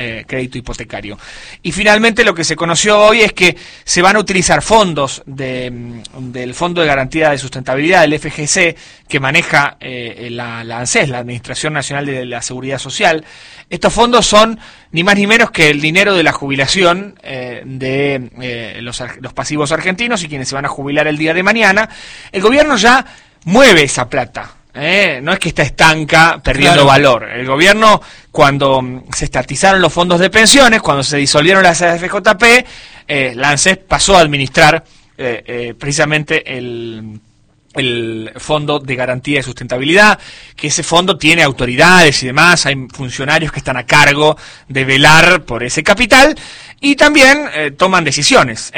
crédito hipotecario. Y finalmente lo que se conoció hoy es que se van a utilizar fondos del Fondo de Garantía de Sustentabilidad, del FGC, que maneja la ANSES, la Administración Nacional de la Seguridad Social. Estos fondos son ni más ni menos que el dinero de la jubilación de los pasivos argentinos y quienes se van a jubilar el día de mañana. El gobierno ya mueve esa plata. No es que está estanca, perdiendo valor. El gobierno, cuando se estatizaron los fondos de pensiones, cuando se disolvieron las AFJP, la ANSES pasó a administrar precisamente el Fondo de Garantía de Sustentabilidad, que ese fondo tiene autoridades y demás, hay funcionarios que están a cargo de velar por ese capital y también toman decisiones.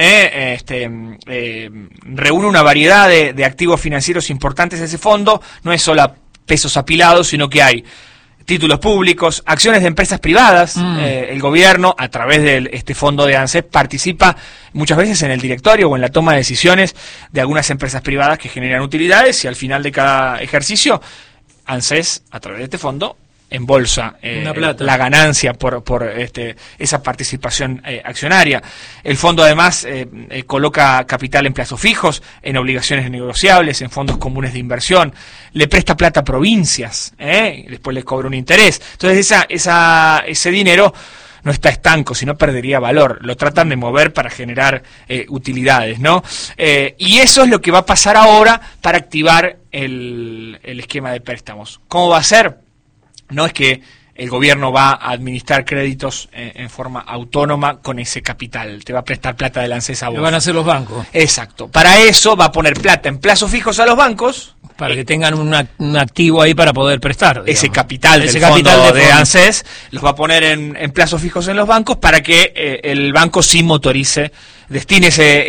Reúne una variedad de activos financieros importantes ese fondo, no es solo pesos apilados, sino que hay títulos públicos, acciones de empresas privadas. El gobierno, a través de este fondo de ANSES, participa muchas veces en el directorio o en la toma de decisiones de algunas empresas privadas que generan utilidades, y al final de cada ejercicio, ANSES, a través de este fondo, embolsa la ganancia por esa participación accionaria. El fondo además coloca capital en plazos fijos, en obligaciones negociables, en fondos comunes de inversión, le presta plata a provincias, y después le cobra un interés. Entonces ese dinero no está estanco, sino perdería valor. Lo tratan de mover para generar utilidades, ¿no? Y eso es lo que va a pasar ahora para activar el esquema de préstamos. ¿Cómo va a ser? No es que el gobierno va a administrar créditos en forma autónoma con ese capital. Te va a prestar plata de la ANSES a vos. Lo van a hacer los bancos. Exacto. Para eso va a poner plata en plazos fijos a los bancos. Para que tengan un activo ahí para poder prestar, digamos. Ese capital del fondo de ANSES los va a poner en plazos fijos en los bancos para que el banco sí motorice, destine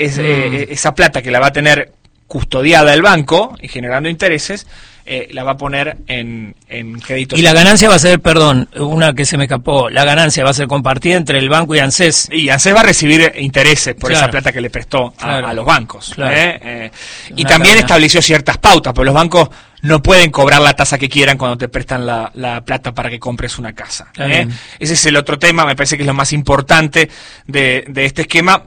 esa plata que la va a tener custodiada el banco y generando intereses, la va a poner en créditos. Y la ganancia va a ser, perdón, una que se me escapó, la ganancia va a ser compartida entre el banco y ANSES. Y ANSES va a recibir intereses por esa plata que le prestó a los bancos. Y también estableció ciertas pautas, porque los bancos no pueden cobrar la tasa que quieran cuando te prestan la plata para que compres una casa. Ese es el otro tema, me parece que es lo más importante de este esquema.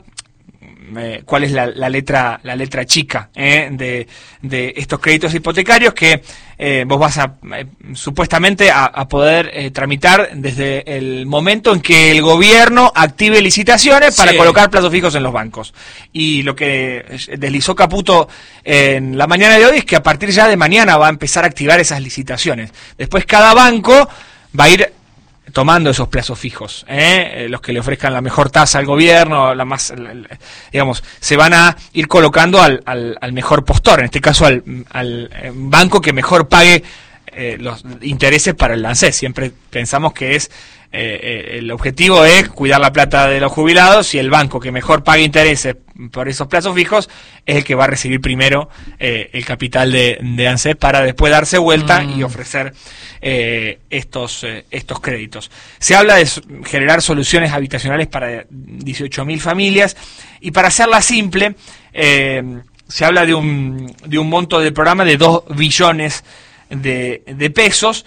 Cuál es la letra chica de estos créditos hipotecarios que vos vas a supuestamente a poder tramitar desde el momento en que el gobierno active licitaciones para colocar plazos fijos en los bancos. Y lo que deslizó Caputo en la mañana de hoy es que a partir ya de mañana va a empezar a activar esas licitaciones. Después cada banco va a ir tomando esos plazos fijos, los que le ofrezcan la mejor tasa al gobierno, digamos, se van a ir colocando al mejor postor, en este caso al banco que mejor pague los intereses para el ANSES. Siempre pensamos que el objetivo es cuidar la plata de los jubilados, y el banco que mejor pague intereses por esos plazos fijos es el que va a recibir primero el capital de ANSES para después darse vuelta y ofrecer estos créditos. Se habla de generar soluciones habitacionales para 18.000 familias, y para hacerla simple se habla de un monto del programa de 2 billones de pesos.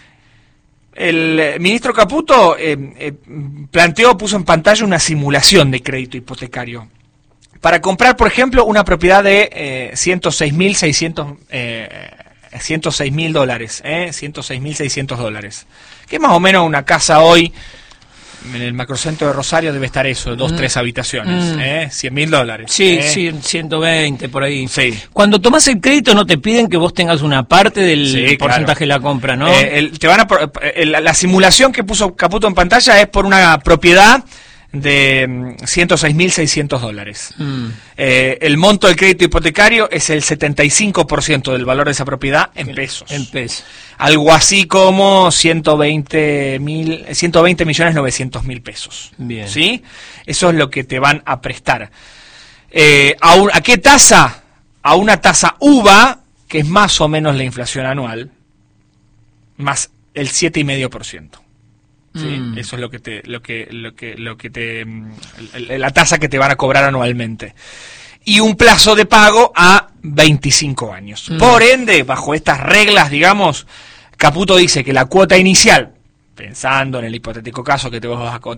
El ministro Caputo puso en pantalla una simulación de crédito hipotecario para comprar, por ejemplo, una propiedad de $106.600 dólares, $106.600, que es más o menos una casa hoy. En el macrocentro de Rosario debe estar eso, 2-3 habitaciones, $100.000. Sí, 120 por ahí. Sí. Cuando tomás el crédito no te piden que vos tengas una parte del porcentaje de la compra, ¿no? La simulación que puso Caputo en pantalla es por una propiedad de $106.600. El monto del crédito hipotecario es el 75% del valor de esa propiedad en pesos. Algo así como 120.900.000 pesos. Bien. ¿Sí? Eso es lo que te van a prestar. ¿A qué tasa? A una tasa UVA, que es más o menos la inflación anual, más el 7,5%. Sí, eso es la tasa que te van a cobrar anualmente. Y un plazo de pago a 25 años. Por ende, bajo estas reglas, digamos, Caputo dice que la cuota inicial pensando en el hipotético caso que te vas a